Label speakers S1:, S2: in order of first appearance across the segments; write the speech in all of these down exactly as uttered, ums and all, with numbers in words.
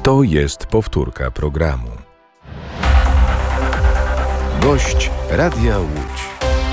S1: To jest powtórka programu. Gość Radia Łódź.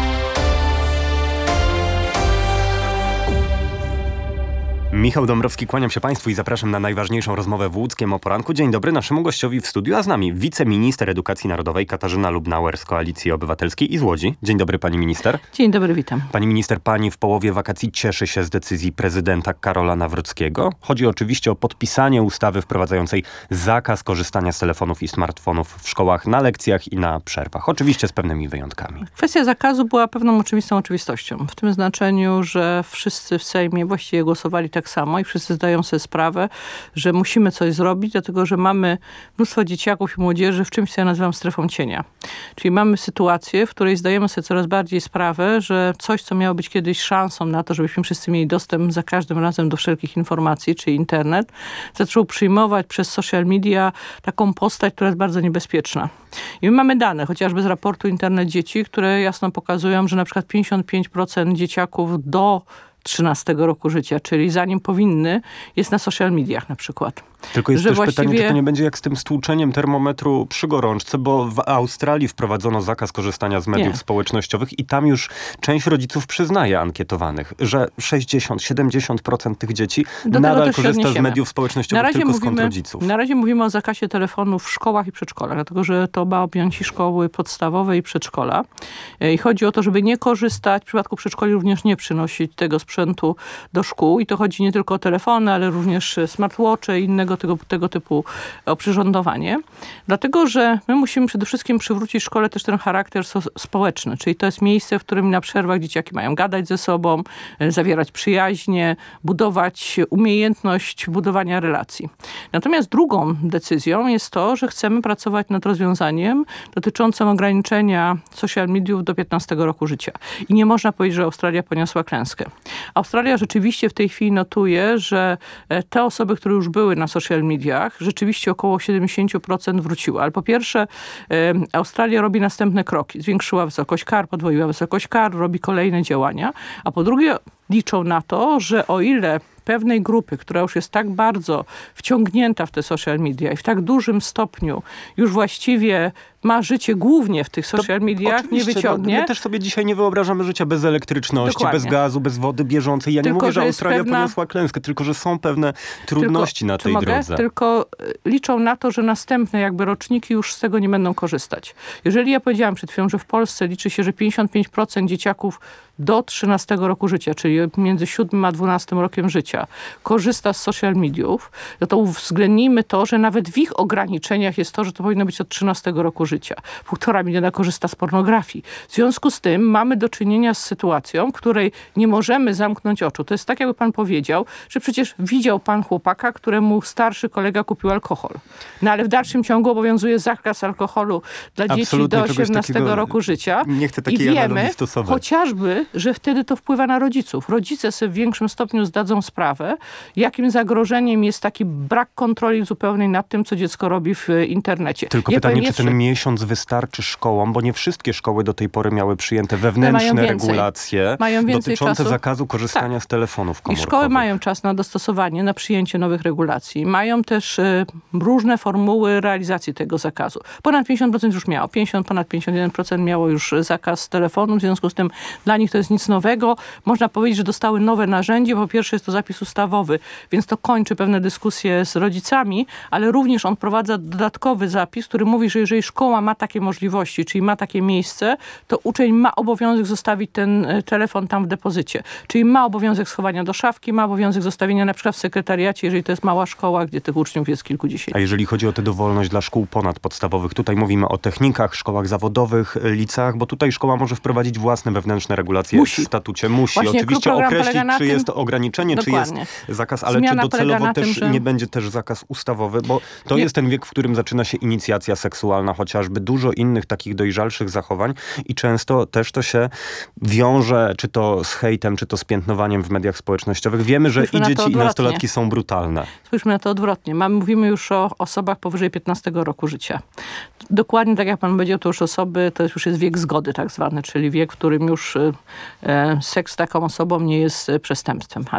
S2: Michał Dąbrowski, kłaniam się Państwu i zapraszam na najważniejszą rozmowę w łódzkiem o poranku. Dzień dobry naszemu gościowi w studiu, a z nami wiceminister edukacji narodowej Katarzyna Lubnauer z Koalicji Obywatelskiej i z Łodzi. Dzień dobry pani minister.
S3: Dzień dobry, witam.
S2: Pani minister, pani w połowie wakacji cieszy się z decyzji prezydenta Karola Nawrockiego. Chodzi oczywiście o podpisanie ustawy wprowadzającej zakaz korzystania z telefonów i smartfonów w szkołach na lekcjach i na przerwach. Oczywiście z pewnymi wyjątkami.
S3: Kwestia zakazu była pewną oczywistą oczywistością. W tym znaczeniu, że wszyscy w Sejmie właściwie głosowali tak samo i wszyscy zdają sobie sprawę, że musimy coś zrobić, dlatego że mamy mnóstwo dzieciaków i młodzieży w czymś, co ja nazywam strefą cienia. Czyli mamy sytuację, w której zdajemy sobie coraz bardziej sprawę, że coś, co miało być kiedyś szansą na to, żebyśmy wszyscy mieli dostęp za każdym razem do wszelkich informacji, czyli internet, zaczął przyjmować przez social media taką postać, która jest bardzo niebezpieczna. I my mamy dane, chociażby z raportu Internet Dzieci, które jasno pokazują, że na przykład pięćdziesiąt pięć procent dzieciaków do trzynastego roku życia, czyli zanim powinny, jest na social mediach na przykład.
S2: Tylko jest
S3: że
S2: też
S3: właściwie...
S2: pytanie, czy to nie będzie jak z tym stłuczeniem termometru przy gorączce, bo w Australii wprowadzono zakaz korzystania z mediów
S3: nie.
S2: społecznościowych i tam już część rodziców przyznaje ankietowanych, że sześćdziesiąt do siedemdziesięciu procent tych dzieci
S3: Do
S2: nadal korzysta z mediów społecznościowych tylko
S3: mówimy,
S2: z kont rodziców.
S3: Na razie mówimy o zakazie telefonów w szkołach i przedszkolach, dlatego że to ma objąć i szkoły podstawowe i przedszkola. I chodzi o to, żeby nie korzystać, w przypadku przedszkoli również nie przynosić tego sprzętu do szkół. I to chodzi nie tylko o telefony, ale również smartwatche i innego tego, tego typu oprzyrządowanie. Dlatego, że my musimy przede wszystkim przywrócić szkole też ten charakter so- społeczny, czyli to jest miejsce, w którym na przerwach dzieciaki mają gadać ze sobą, zawierać przyjaźnie, budować umiejętność budowania relacji. Natomiast drugą decyzją jest to, że chcemy pracować nad rozwiązaniem dotyczącym ograniczenia social mediów do piętnastego roku życia. I nie można powiedzieć, że Australia poniosła klęskę. Australia rzeczywiście w tej chwili notuje, że te osoby, które już były na social mediach, rzeczywiście około siedemdziesiąt procent wróciły. Ale po pierwsze, Australia robi następne kroki. Zwiększyła wysokość kar, podwoiła wysokość kar, robi kolejne działania. A po drugie, liczą na to, że o ile pewnej grupy, która już jest tak bardzo wciągnięta w te social media i w tak dużym stopniu już właściwie ma życie głównie w tych social mediach, nie wyciągnie.
S2: No, my też sobie dzisiaj nie wyobrażamy życia bez elektryczności,
S3: Dokładnie.
S2: bez gazu, bez wody bieżącej. Ja
S3: Tylko,
S2: nie mówię, że
S3: że
S2: Australia
S3: pewna...
S2: poniosła klęskę, tylko że są pewne trudności
S3: tylko,
S2: na tej
S3: mogę?
S2: drodze.
S3: Tylko liczą na to, że następne jakby roczniki już z tego nie będą korzystać. Jeżeli ja powiedziałam przed chwilą, że w Polsce liczy się, że pięćdziesiąt pięć procent dzieciaków do trzynastego roku życia, czyli między siódmym a dwunastym rokiem życia, korzysta z social mediów, no to uwzględnijmy to, że nawet w ich ograniczeniach jest to, że to powinno być od trzynastego roku życia. Półtora miliona korzysta z pornografii. W związku z tym mamy do czynienia z sytuacją, w której nie możemy zamknąć oczu. To jest tak, jakby pan powiedział, że przecież widział pan chłopaka, któremu starszy kolega kupił alkohol. No ale w dalszym ciągu obowiązuje zakaz alkoholu dla
S2: Absolutnie,
S3: dzieci do osiemnastego
S2: takiego,
S3: roku życia.
S2: Nie chcę takiej
S3: I wiemy,
S2: analogii stosować.
S3: chociażby, że wtedy to wpływa na rodziców. Rodzice sobie w większym stopniu zdadzą sprawę, jakim zagrożeniem jest taki brak kontroli zupełnej nad tym, co dziecko robi w internecie.
S2: Tylko
S3: ja
S2: pytanie, czy
S3: jeszcze...
S2: ten miesiąc wystarczy szkołom, bo nie wszystkie szkoły do tej pory miały przyjęte wewnętrzne
S3: mają
S2: regulacje
S3: mają
S2: dotyczące
S3: czasu.
S2: zakazu korzystania
S3: tak.
S2: z telefonów komórkowych.
S3: I szkoły mają czas na dostosowanie, na przyjęcie nowych regulacji. Mają też y, różne formuły realizacji tego zakazu. Ponad pięćdziesiąt procent już miało. pięćdziesiąt, ponad pięćdziesiąt jeden procent miało już zakaz telefonu. W związku z tym dla nich to jest nic nowego. Można powiedzieć, że dostały nowe narzędzie. Po pierwsze jest to zapis ustawowy, więc to kończy pewne dyskusje z rodzicami, ale również on wprowadza dodatkowy zapis, który mówi, że jeżeli szkoła ma takie możliwości, czyli ma takie miejsce, to uczeń ma obowiązek zostawić ten telefon tam w depozycie. Czyli ma obowiązek schowania do szafki, ma obowiązek zostawienia na przykład w sekretariacie, jeżeli to jest mała szkoła, gdzie tych uczniów jest kilkudziesięciu.
S2: A jeżeli chodzi o tę dowolność dla szkół ponadpodstawowych, tutaj mówimy o technikach, szkołach zawodowych, liceach, bo tutaj szkoła może wprowadzić własne wewnętrzne regulacje
S3: Musi.
S2: w statucie. Musi.
S3: Właśnie
S2: Oczywiście określić, czy
S3: tym...
S2: jest to ograniczenie,
S3: Dokładnie.
S2: czy jest zakaz, ale
S3: Zmiana
S2: czy docelowo też
S3: tym, że...
S2: nie będzie też zakaz ustawowy, bo to
S3: nie.
S2: jest ten wiek, w którym zaczyna się inicjacja seksualna, chociażby dużo innych takich dojrzalszych zachowań i często też to się wiąże, czy to z hejtem, czy to z piętnowaniem w mediach społecznościowych. Wiemy, że
S3: Spójrzmy
S2: i dzieci, i nastolatki są brutalne.
S3: Spójrzmy na to odwrotnie. Mamy, mówimy już o osobach powyżej piętnastego roku życia. Dokładnie tak jak pan powiedział, to już osoby, to już jest wiek zgody tak zwany, czyli wiek, w którym już e, seks z taką osobą nie jest przestępstwem. Ale zwróćmy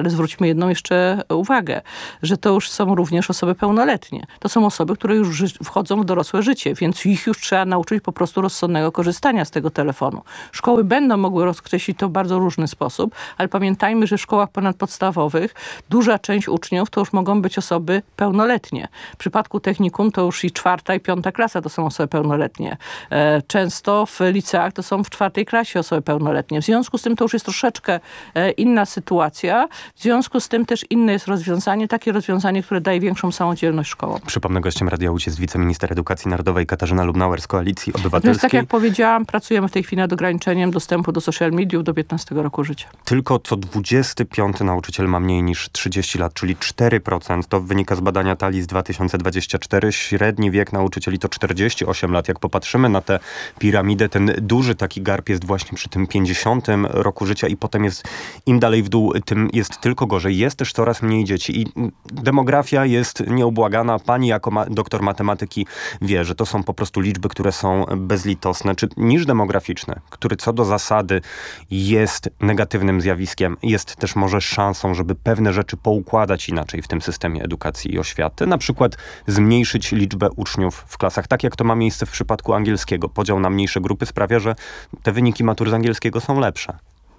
S3: zauważmy jedną jeszcze uwagę, że to już są również osoby pełnoletnie. To są osoby, które już ży- wchodzą w dorosłe życie, więc ich już trzeba nauczyć po prostu rozsądnego korzystania z tego telefonu. Szkoły będą mogły rozkreślić to w bardzo różny sposób, ale pamiętajmy, że w szkołach ponadpodstawowych duża część uczniów to już mogą być osoby pełnoletnie. W przypadku technikum to już i czwarta i piąta klasa to są osoby pełnoletnie. E, często w liceach to są w czwartej klasie osoby pełnoletnie. W związku z tym to już jest troszeczkę e, inna sytuacja. W związku z tym też inne jest rozwiązanie, takie rozwiązanie, które daje większą samodzielność szkołom.
S2: Przypomnę, gościem Radia Łódź jest wiceminister edukacji narodowej Katarzyna Lubnauer z Koalicji Obywatelskiej.
S3: Więc tak jak powiedziałam, pracujemy w tej chwili nad ograniczeniem dostępu do social mediów do piętnastego roku życia.
S2: Tylko co dwudziesty piąty nauczyciel ma mniej niż trzydzieści lat, czyli cztery procent. To wynika z badania Talii z dwa tysiące dwudziestego czwartego. Średni wiek nauczycieli to czterdzieści osiem lat. Jak popatrzymy na tę piramidę, ten duży taki garb jest właśnie przy tym pięćdziesiątym roku życia i potem jest, im dalej w dół, tym jest tylko gorzej. Jest też coraz mniej dzieci i demografia jest nieubłagana. Pani jako ma- doktor matematyki wie, że to są po prostu liczby, które są bezlitosne. Czy niż demograficzny, który co do zasady jest negatywnym zjawiskiem, jest też może szansą, żeby pewne rzeczy poukładać inaczej w tym systemie edukacji i oświaty. Na przykład zmniejszyć liczbę uczniów w klasach, tak jak to ma miejsce w przypadku angielskiego. Podział na mniejsze grupy sprawia, że te wyniki matur z angielskiego są lepsze.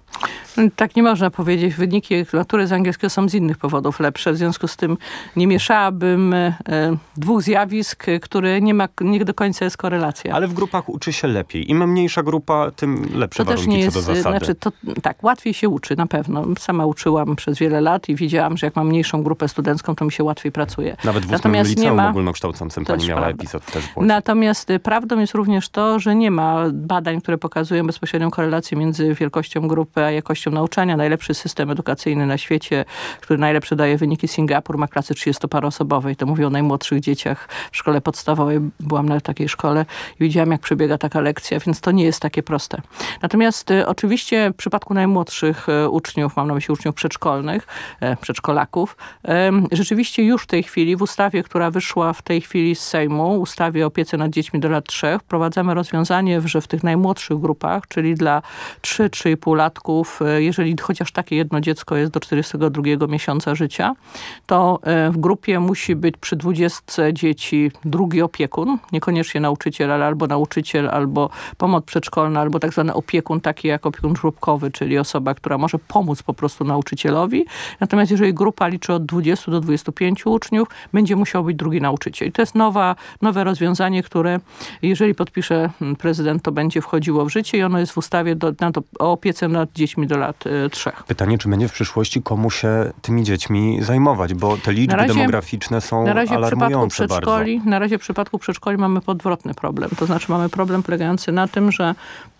S3: Tak nie można powiedzieć. Wyniki matury z angielskiego są z innych powodów lepsze. W związku z tym nie mieszałabym e, dwóch zjawisk, które nie ma, nie do końca jest korelacja.
S2: Ale w grupach uczy się lepiej. Im mniejsza grupa, tym lepsze
S3: to też
S2: warunki
S3: nie jest,
S2: co do zasady.
S3: Znaczy to, tak, łatwiej się uczy na pewno. Sama uczyłam przez wiele lat i widziałam, że jak mam mniejszą grupę studencką, to mi się łatwiej pracuje.
S2: Nawet w ósmym
S3: Natomiast
S2: liceum
S3: nie ma,
S2: ogólnokształcącym pani miała
S3: prawda.
S2: epizod też w Łodzi.
S3: Natomiast prawdą jest również to, że nie ma badań, które pokazują bezpośrednią korelację między wielkością grupy a jakością nauczania. Najlepszy system edukacyjny na świecie, który najlepsze daje wyniki, Singapur, ma klasy trzydziestoparoosobowej. To mówię o najmłodszych dzieciach w szkole podstawowej. Byłam na takiej szkole i widziałam, jak przebiega taka lekcja, więc to nie jest takie proste. Natomiast y, oczywiście w przypadku najmłodszych y, uczniów, mam na myśli uczniów przedszkolnych, y, przedszkolaków, y, rzeczywiście już w tej chwili w ustawie, która wyszła w tej chwili z Sejmu, ustawie o opiece nad dziećmi do lat trzech, wprowadzamy rozwiązanie, że w tych najmłodszych grupach, czyli dla trzy trzy i pół latków, y, jeżeli chociaż takie jedno dziecko jest do czterdziestego drugiego miesiąca życia, to w grupie musi być przy dwudziestce dzieci drugi opiekun, niekoniecznie nauczyciel, ale albo nauczyciel, albo pomoc przedszkolna, albo tak zwany opiekun, taki jak opiekun żłobkowy, czyli osoba, która może pomóc po prostu nauczycielowi. Natomiast jeżeli grupa liczy od dwudziestu do dwudziestu pięciu uczniów, będzie musiał być drugi nauczyciel. I to jest nowa, nowe rozwiązanie, które jeżeli podpisze prezydent, to będzie wchodziło w życie i ono jest w ustawie do, na to, o opiece nad dziećmi do lat y, trzech.
S2: Pytanie, czy będzie w przyszłości komu się tymi dziećmi zajmować, bo te liczby
S3: razie,
S2: demograficzne są
S3: na razie
S2: alarmujące
S3: w przedszkoli,
S2: bardzo.
S3: Na razie w przypadku przedszkoli mamy podwrotny problem. To znaczy mamy problem polegający na tym, że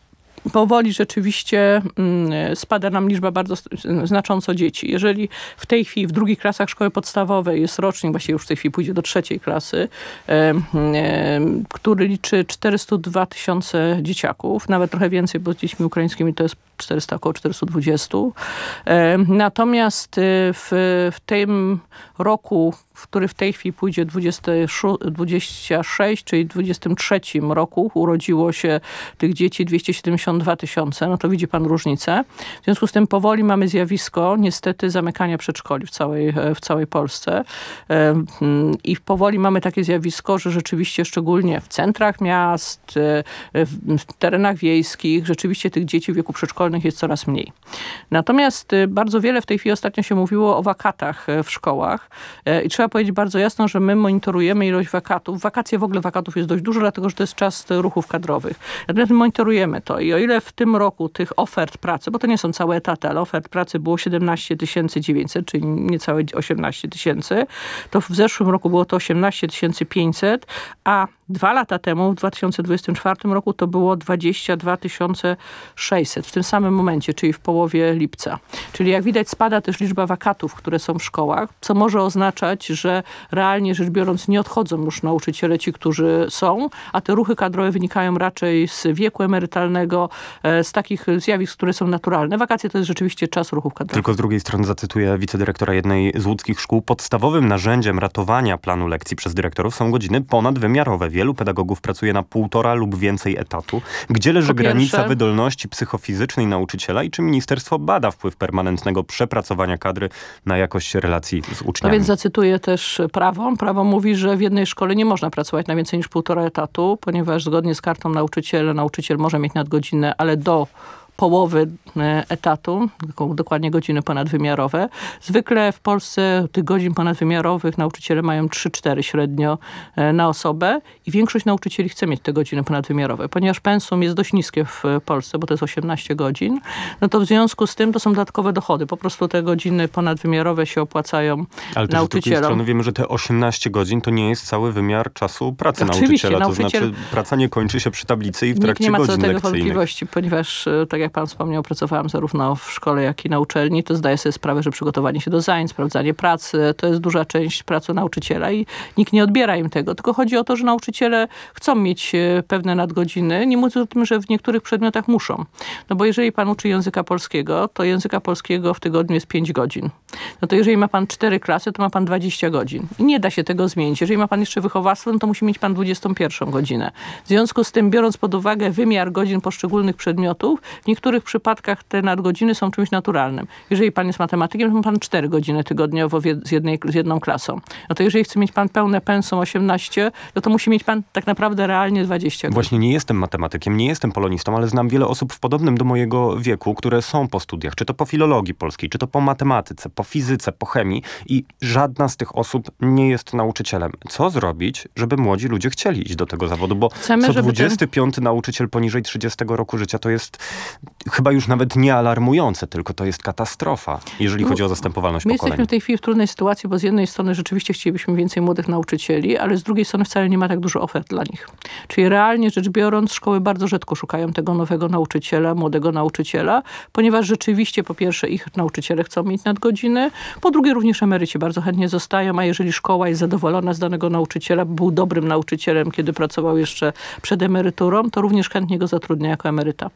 S3: powoli rzeczywiście mm, spada nam liczba bardzo znacząco dzieci. Jeżeli w tej chwili w drugich klasach szkoły podstawowej jest rocznik, właściwie już w tej chwili pójdzie do trzeciej klasy, e, e, który liczy czterysta dwa tysiące dzieciaków, nawet trochę więcej, bo z dziećmi ukraińskimi to jest czterysta, około czterysta dwadzieścia. E, natomiast w, w tym roku, w który w tej chwili pójdzie dwadzieścia sześć, czyli w dwudziestym trzecim roku urodziło się tych dzieci dwieście siedemdziesiąt dwa tysiące, no to widzi pan różnicę. W związku z tym powoli mamy zjawisko niestety zamykania przedszkoli w całej, w całej Polsce. I powoli mamy takie zjawisko, że rzeczywiście szczególnie w centrach miast, w terenach wiejskich, rzeczywiście tych dzieci w wieku przedszkolnych jest coraz mniej. Natomiast bardzo wiele w tej chwili ostatnio się mówiło o wakatach w szkołach i trzeba powiedzieć bardzo jasno, że my monitorujemy ilość wakatów. Wakacje w ogóle wakatów jest dość dużo, dlatego że to jest czas ruchów kadrowych. Natomiast monitorujemy to i o ile w tym roku tych ofert pracy, bo to nie są całe etaty, ale ofert pracy było siedemnaście tysięcy dziewięćset, czyli niecałe osiemnaście tysięcy, to w zeszłym roku było to osiemnaście tysięcy pięćset, a dwa lata temu, w dwa tysiące dwudziestym czwartym roku, to było dwadzieścia dwa tysiące sześćset w tym samym momencie, czyli w połowie lipca. Czyli jak widać spada też liczba wakatów, które są w szkołach, co może oznaczać, że realnie rzecz biorąc nie odchodzą już nauczyciele ci, którzy są, a te ruchy kadrowe wynikają raczej z wieku emerytalnego, to z takich zjawisk, które są naturalne. Wakacje to jest rzeczywiście czas ruchów kadrowych.
S2: Tylko z drugiej strony zacytuję wicedyrektora jednej z łódzkich szkół. Podstawowym narzędziem ratowania planu lekcji przez dyrektorów są godziny ponadwymiarowe. Wielu pedagogów pracuje na półtora lub więcej etatu. Gdzie leży
S3: Po
S2: granica
S3: pierwsze,
S2: wydolności psychofizycznej nauczyciela i czy ministerstwo bada wpływ permanentnego przepracowania kadry na jakość relacji z uczniami?
S3: No więc zacytuję też prawo. Prawo mówi, że w jednej szkole nie można pracować na więcej niż półtora etatu, ponieważ zgodnie z kartą nauczyciela, nauczyciel może mieć nadgodzinę, ale do połowy etatu, dokładnie godziny ponadwymiarowe. Zwykle w Polsce tych godzin ponadwymiarowych nauczyciele mają trzy cztery średnio na osobę i większość nauczycieli chce mieć te godziny ponadwymiarowe. Ponieważ pensum jest dość niskie w Polsce, bo to jest osiemnaście godzin, no to w związku z tym to są dodatkowe dochody. Po prostu te godziny ponadwymiarowe się opłacają
S2: ale
S3: nauczycielom. Ale
S2: z drugiej strony wiemy, że te osiemnaście godzin to nie jest cały wymiar czasu pracy
S3: Oczywiście,
S2: nauczyciela.
S3: nauczyciel...
S2: To znaczy praca nie kończy się przy tablicy i w
S3: Nikt
S2: trakcie
S3: nie ma co
S2: godzin
S3: do tego
S2: lekcyjnych.
S3: wątpliwości, ponieważ tak jak pan wspomniał, pracowałam zarówno w szkole, jak i na uczelni, to zdaję sobie sprawę, że przygotowanie się do zajęć, sprawdzanie pracy, to jest duża część pracy nauczyciela i nikt nie odbiera im tego. Tylko chodzi o to, że nauczyciele chcą mieć pewne nadgodziny, nie mówiąc o tym, że w niektórych przedmiotach muszą. No bo jeżeli pan uczy języka polskiego, to języka polskiego w tygodniu jest pięć godzin. No to jeżeli ma pan cztery klasy, to ma pan dwadzieścia godzin. I nie da się tego zmienić. Jeżeli ma pan jeszcze wychowawstwo, no to musi mieć pan dwudziestą pierwszą godzinę. W związku z tym, biorąc pod uwagę wymiar godzin poszczególnych przedmiotów, w niektórych przypadkach te nadgodziny są czymś naturalnym. Jeżeli pan jest matematykiem, to ma pan cztery godziny tygodniowo z, jednej, z jedną klasą. No to jeżeli chce mieć pan pełne pensum osiemnaście, no to musi mieć pan tak naprawdę realnie dwadzieścia godzin.
S2: Właśnie nie jestem matematykiem, nie jestem polonistą, ale znam wiele osób w podobnym do mojego wieku, które są po studiach, czy to po filologii polskiej, czy to po matematyce, po fizyce, po chemii i żadna z tych osób nie jest nauczycielem. Co zrobić, żeby młodzi ludzie chcieli iść do tego zawodu? Bo
S3: Chcemy,
S2: co
S3: żeby
S2: dwudziesty piąty ten... nauczyciel poniżej trzydziestego roku życia to jest chyba już nawet nie alarmujące, tylko to jest katastrofa, jeżeli chodzi o zastępowalność
S3: My
S2: pokoleń.
S3: jesteśmy w tej chwili w trudnej sytuacji, bo z jednej strony rzeczywiście chcielibyśmy więcej młodych nauczycieli, ale z drugiej strony wcale nie ma tak dużo ofert dla nich. Czyli realnie rzecz biorąc, szkoły bardzo rzadko szukają tego nowego nauczyciela, młodego nauczyciela, ponieważ rzeczywiście po pierwsze ich nauczyciele chcą mieć nadgodziny, po drugie również emeryci bardzo chętnie zostają, a jeżeli szkoła jest zadowolona z danego nauczyciela, był dobrym nauczycielem, kiedy pracował jeszcze przed emeryturą, to również chętnie go zatrudnia jako emeryta.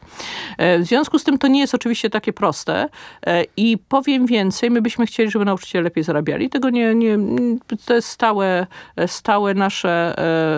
S3: W związku z tym to nie jest oczywiście takie proste i powiem więcej, my byśmy chcieli, żeby nauczyciele lepiej zarabiali. Tego nie, nie to jest stałe, stałe nasze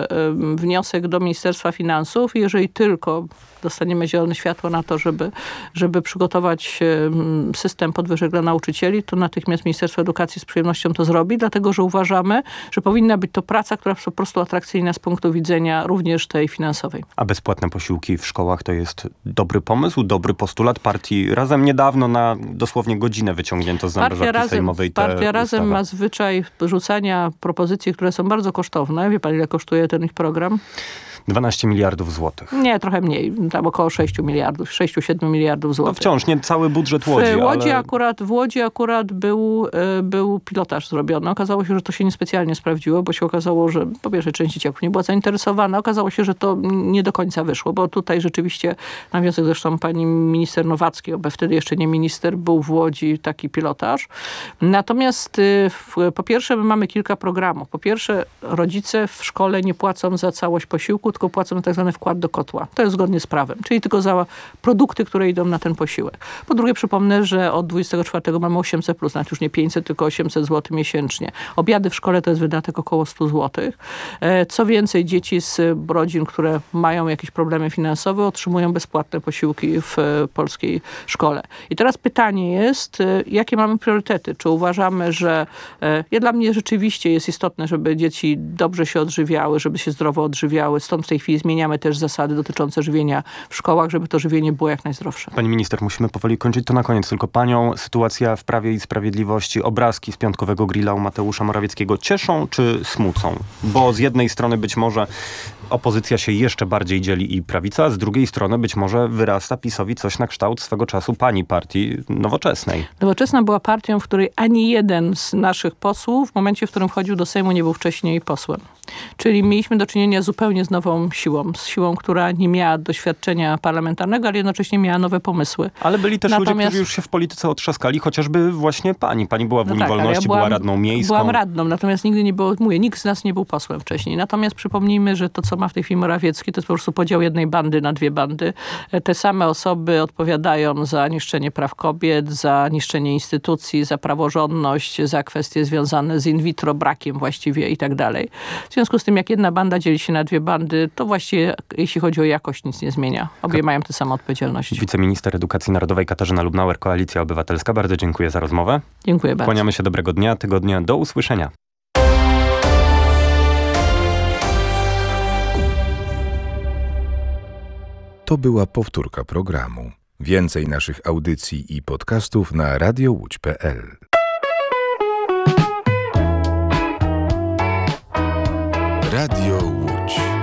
S3: wniosek do Ministerstwa Finansów. Jeżeli tylko dostaniemy zielone światło na to, żeby, żeby przygotować system podwyżek dla nauczycieli, to natychmiast Ministerstwo Edukacji z przyjemnością to zrobi, dlatego że uważamy, że powinna być to praca, która jest po prostu atrakcyjna z punktu widzenia również tej finansowej.
S2: A bezpłatne posiłki w szkołach to jest dobry pomysł, dobry postulat partii Razem. Niedawno na dosłownie godzinę wyciągnięto z zamrażarki sejmowej tę
S3: Partia Razem
S2: ustawę.
S3: ma zwyczaj rzucania propozycji, które są bardzo kosztowne. Wie pan, ile kosztuje ten ich program?
S2: dwanaście miliardów złotych.
S3: Nie, trochę mniej. Tam około sześć miliardów, sześć siedem miliardów złotych.
S2: No wciąż, nie cały budżet Łodzi,
S3: w Łodzi
S2: ale...
S3: akurat, w Łodzi akurat był, był pilotaż zrobiony. Okazało się, że to się niespecjalnie sprawdziło, bo się okazało, że po pierwsze część dzieciaków nie była zainteresowana. Okazało się, że to nie do końca wyszło, bo tutaj rzeczywiście na wniosek zresztą pani minister Nowackiej, bo wtedy jeszcze nie minister, był w Łodzi taki pilotaż. Natomiast w, po pierwsze my mamy kilka programów. Po pierwsze rodzice w szkole nie płacą za całość posiłku, tylko płacą tak zwany wkład do kotła. To jest zgodnie z prawem, czyli tylko za produkty, które idą na ten posiłek. Po drugie przypomnę, że od dwudziestego czwartego mamy osiemset plus, nawet już nie pięćset, tylko osiemset złotych miesięcznie. Obiady w szkole to jest wydatek około sto złotych. Co więcej, dzieci z rodzin, które mają jakieś problemy finansowe, otrzymują bezpłatne posiłki w polskiej szkole. I teraz pytanie jest, jakie mamy priorytety? Czy uważamy, że ja, dla mnie rzeczywiście jest istotne, żeby dzieci dobrze się odżywiały, żeby się zdrowo odżywiały. Stąd w tej chwili zmieniamy też zasady dotyczące żywienia w szkołach, żeby to żywienie było jak najzdrowsze.
S2: Pani minister, musimy powoli kończyć. To na koniec tylko panią sytuacja w Prawie i Sprawiedliwości, obrazki z piątkowego grilla u Mateusza Morawieckiego cieszą czy smucą? Bo z jednej strony być może opozycja się jeszcze bardziej dzieli i prawica, a z drugiej strony być może wyrasta PiS-owi coś na kształt swego czasu pani partii Nowoczesnej.
S3: Nowoczesna była partią, w której ani jeden z naszych posłów w momencie, w którym wchodził do Sejmu, nie był wcześniej posłem. Czyli mieliśmy do czynienia zupełnie z nową siłą. Z siłą, która nie miała doświadczenia parlamentarnego, ale jednocześnie miała nowe pomysły.
S2: Ale byli też
S3: Natomiast...
S2: ludzie, którzy już się w polityce otrzaskali, chociażby właśnie pani. Pani była w
S3: No
S2: Unii
S3: tak, ale
S2: Wolności,
S3: ja byłam,
S2: była radną miejską.
S3: Byłam radną, natomiast nigdy nie było, mówię, nikt z nas nie był posłem wcześniej. Natomiast przypomnijmy, że to, co co ma w tej chwili Morawiecki, to jest po prostu podział jednej bandy na dwie bandy. Te same osoby odpowiadają za niszczenie praw kobiet, za niszczenie instytucji, za praworządność, za kwestie związane z in vitro brakiem właściwie i tak dalej. W związku z tym, jak jedna banda dzieli się na dwie bandy, to właściwie, jeśli chodzi o jakość, nic nie zmienia. Obie mają tę samą odpowiedzialność.
S2: Wiceminister Edukacji Narodowej Katarzyna Lubnauer, Koalicja Obywatelska. Bardzo dziękuję za rozmowę.
S3: Dziękuję bardzo.
S2: Kłaniamy się, dobrego dnia, tygodnia. Do usłyszenia.
S1: To była powtórka programu. Więcej naszych audycji i podcastów na radio łódź kropka pe el. Radio Łódź.